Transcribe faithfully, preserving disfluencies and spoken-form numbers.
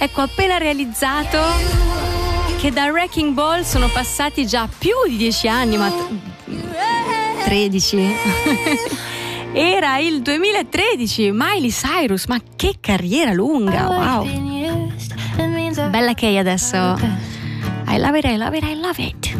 Ecco, appena realizzato che da Wrecking Ball sono passati già più di dieci anni, ma tredici. Era il duemilatredici, Miley Cyrus, ma che carriera lunga, wow. Bella Kay adesso. I love it, I love it, I love it.